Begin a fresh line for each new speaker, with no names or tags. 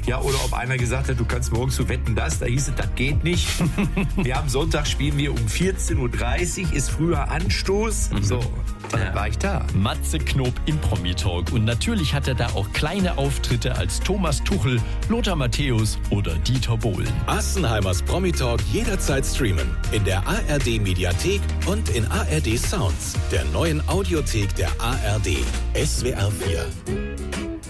Ja, oder ob einer gesagt hat, du kannst morgens zu Wetten, da hieß es, das geht nicht. Wir haben Sonntag, spielen wir um 14.30 Uhr, ist früher Anstoß. So, dann war ich da.
Matze Knob im Promi-Talk. Und natürlich hat er da auch kleine Auftritte als Thomas Tuchel, Lothar Matthäus oder Dieter Bohlen.
Assenheimers Promi-Talk jederzeit streamen. In der ARD-Mediathek und in ARD Sounds, der neuen Audiothek der ARD. SWR 4.